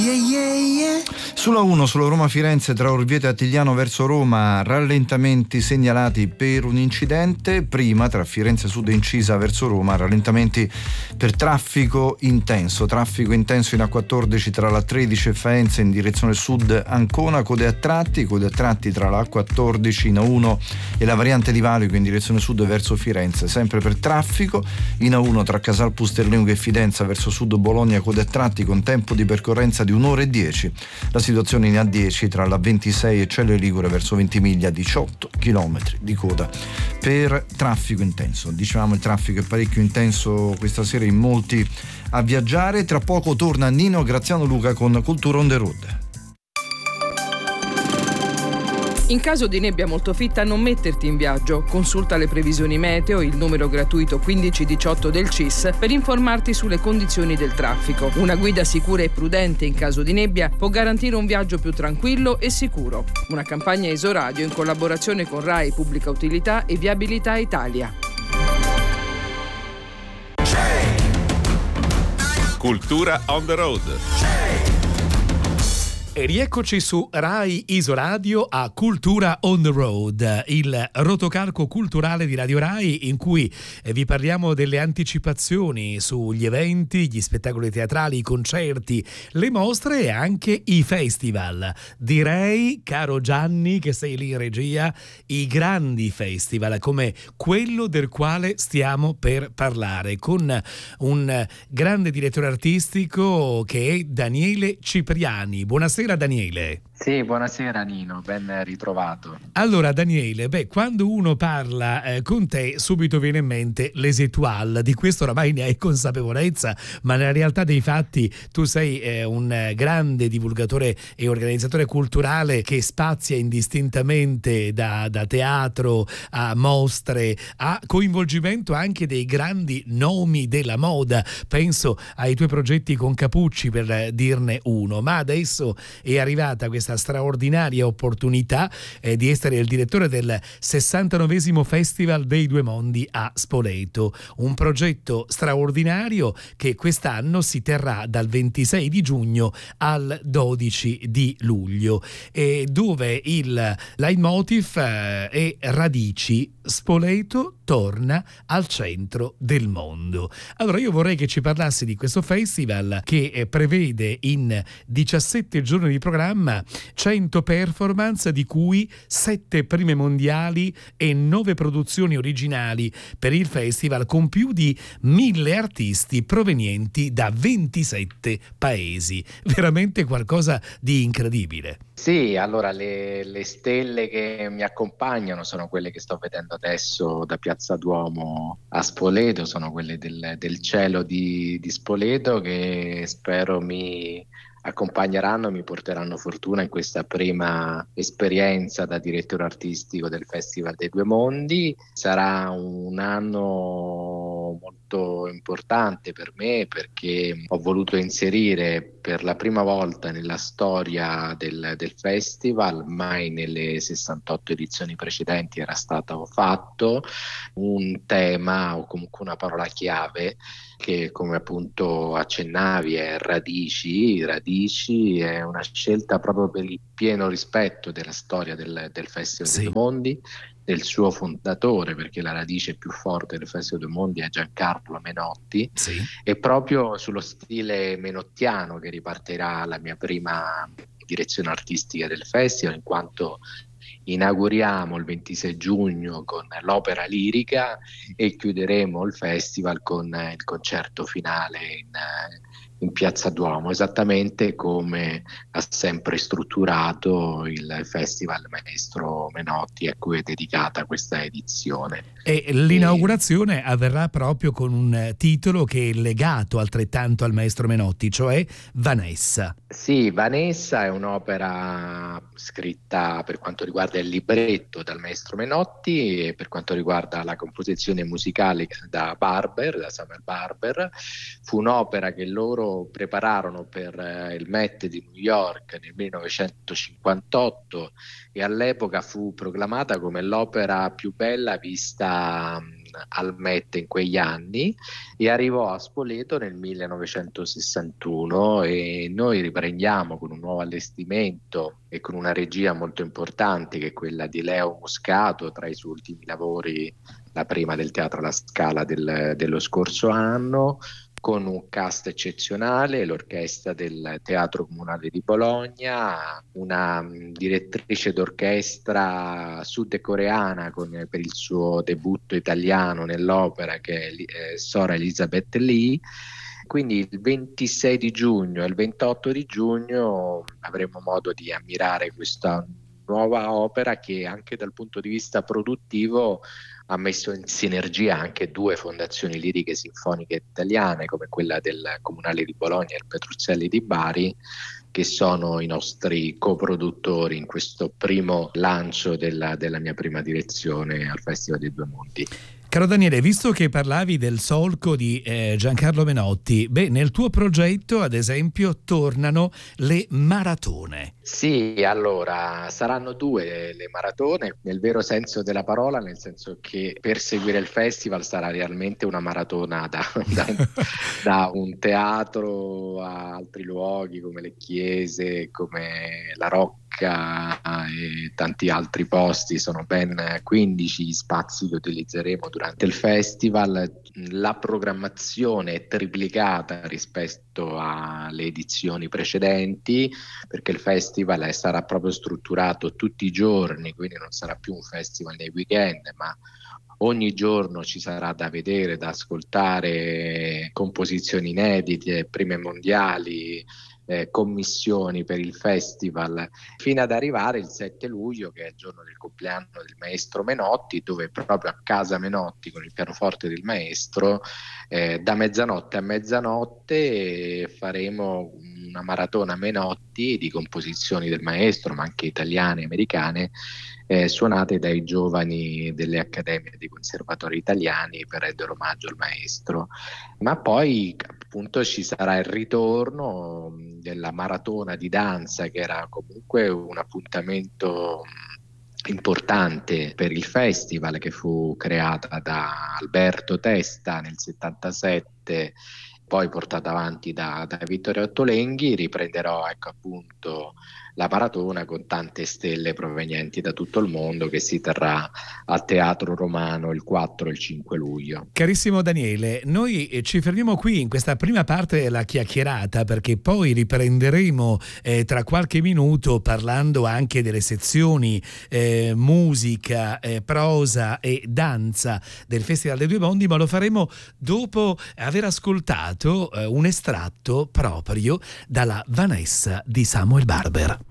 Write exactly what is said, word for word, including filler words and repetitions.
Sulla uno, sulla Roma-Firenze tra Orvieto e Attigliano verso Roma, rallentamenti segnalati per un incidente. Prima, tra Firenze Sud e Incisa verso Roma, rallentamenti per traffico intenso. Traffico intenso in A quattordici tra la tredici e Faenza in direzione sud Ancona, code a tratti, code a tratti tra la A quattordici in A uno e la variante di Valico in direzione sud verso Firenze, sempre per traffico. In A uno tra Casal Pusterlenghe e Fidenza verso sud Bologna, code a tratti con tempo di percorrenza di un'ora e dieci. La situazione in A dieci tra la ventisei e Celle Ligure verso Ventimiglia, diciotto chilometri di coda per traffico intenso. Dicevamo, il traffico è parecchio intenso questa sera, in molti a viaggiare. Tra poco torna Nino Graziano Luca con Cultura on the Road. In caso di nebbia molto fitta non metterti in viaggio. Consulta le previsioni meteo, il numero gratuito quindici diciotto del C I S per informarti sulle condizioni del traffico. Una guida sicura e prudente in caso di nebbia può garantire un viaggio più tranquillo e sicuro. Una campagna Isoradio in collaborazione con RAI Pubblica Utilità e Viabilità Italia. Cultura on the road. E rieccoci su RAI Isoradio a Cultura on the Road, il rotocalco culturale di Radio RAI in cui vi parliamo delle anticipazioni sugli eventi, gli spettacoli teatrali, i concerti, le mostre e anche i festival. Direi, caro Gianni, che sei lì in regia, i grandi festival come quello del quale stiamo per parlare, con un grande direttore artistico che è Daniele Cipriani. Buonasera Daniele. Sì, buonasera Nino, ben ritrovato. Allora Daniele, beh, quando uno parla eh, con te subito viene in mente les étoiles, di questo oramai ne hai consapevolezza, ma nella realtà dei fatti tu sei eh, un grande divulgatore e organizzatore culturale che spazia indistintamente da, da teatro a mostre, a coinvolgimento anche dei grandi nomi della moda. Penso ai tuoi progetti con Capucci, per dirne uno, ma adesso è arrivata questa straordinaria opportunità eh, di essere il direttore del sessantanovesimo Festival dei Due Mondi a Spoleto, un progetto straordinario che quest'anno si terrà dal ventisei di giugno al dodici di luglio, e dove il leitmotiv eh, è Radici, Spoleto torna al centro del mondo. Allora io vorrei che ci parlassi di questo festival che eh, prevede in diciassette giorni di programma cento performance, di cui sette prime mondiali e nove produzioni originali per il festival, con più di mille artisti provenienti da ventisette paesi. Veramente qualcosa di incredibile. Sì, allora le, le stelle che mi accompagnano sono quelle che sto vedendo adesso da Piazza Duomo a Spoleto, sono quelle del, del cielo di, di Spoleto, che spero mi accompagneranno e mi porteranno fortuna in questa prima esperienza da direttore artistico del Festival dei Due Mondi. Sarà un anno molto importante per me, perché ho voluto inserire per la prima volta nella storia del, del festival, mai nelle sessantotto edizioni precedenti era stato fatto, un tema o comunque una parola chiave che, come appunto accennavi, è radici. Radici è una scelta proprio per il pieno rispetto della storia del, del Festival Sì. dei Due Mondi, del suo fondatore, perché la radice più forte del Festival dei Due Mondi è Giancarlo Menotti. Sì. E proprio sullo stile menottiano che ripartirà la mia prima direzione artistica del festival, in quanto inauguriamo il ventisei giugno con l'opera lirica e chiuderemo il festival con il concerto finale in, in Piazza Duomo, esattamente come ha sempre strutturato il festival maestro Menotti, a cui è dedicata questa edizione. E l'inaugurazione e... avverrà proprio con un titolo che è legato altrettanto al maestro Menotti, cioè Vanessa. Sì, Vanessa è un'opera scritta per quanto riguarda il libretto dal maestro Menotti e per quanto riguarda la composizione musicale da Barber, da Samuel Barber. Fu un'opera che loro prepararono per il Met di New York nel millenovecentocinquantotto e all'epoca fu proclamata come l'opera più bella vista al Met in quegli anni e arrivò a Spoleto nel millenovecentosessantuno, e noi riprendiamo con un nuovo allestimento e con una regia molto importante, che è quella di Leo Muscato, tra i suoi ultimi lavori la prima del Teatro alla Scala del, dello scorso anno, con un cast eccezionale, l'orchestra del Teatro Comunale di Bologna, una direttrice d'orchestra sudcoreana con, per il suo debutto italiano nell'opera, che è eh, Sora Elizabeth Lee. Quindi il ventisei di giugno e il ventotto di giugno avremo modo di ammirare questa nuova opera che anche dal punto di vista produttivo ha messo in sinergia anche due fondazioni liriche sinfoniche italiane, come quella del Comunale di Bologna e il Petruzzelli di Bari, che sono i nostri coproduttori in questo primo lancio della, della mia prima direzione al Festival dei Due Mondi. Caro Daniele, visto che parlavi del solco di eh, Giancarlo Menotti, beh, nel tuo progetto, ad esempio, tornano le maratone. Sì, allora, saranno due le maratone, nel vero senso della parola, nel senso che per seguire il festival sarà realmente una maratona da, da, da un teatro a altri luoghi come le chiese, come la Rocca e tanti altri posti. Sono ben quindici gli spazi che utilizzeremo durante il festival. La programmazione è triplicata rispetto alle edizioni precedenti, perché il festival sarà proprio strutturato tutti i giorni, quindi non sarà più un festival nei weekend, ma ogni giorno ci sarà da vedere, da ascoltare composizioni inedite, prime mondiali, Eh, commissioni per il festival, fino ad arrivare il sette luglio, che è il giorno del compleanno del maestro Menotti, dove proprio a casa Menotti, con il pianoforte del maestro, eh, da mezzanotte a mezzanotte faremo una maratona Menotti di composizioni del maestro, ma anche italiane e americane, eh, suonate dai giovani delle accademie dei conservatori italiani per rendere omaggio al maestro. Ma poi appunto ci sarà il ritorno della maratona di danza, che era comunque un appuntamento importante per il festival, che fu creata da Alberto Testa nel settantasette, poi portata avanti da, da Vittorio Ottolenghi. Riprenderò, ecco, appunto la maratona con tante stelle provenienti da tutto il mondo, che si terrà al Teatro Romano il quattro e il cinque luglio. Carissimo Daniele, noi ci fermiamo qui in questa prima parte della chiacchierata, perché poi riprenderemo eh, tra qualche minuto parlando anche delle sezioni eh, musica, eh, prosa e danza del Festival dei Due Mondi, ma lo faremo dopo aver ascoltato eh, un estratto proprio dalla Vanessa di Samuel Barber.